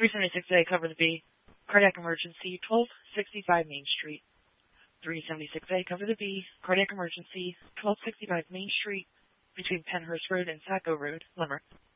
376A, cover the B. Cardiac emergency, 1265 Main Street. 376A, cover the B. Cardiac emergency, 1265 Main Street, between Penhurst Road and Sacco Road, Limerick.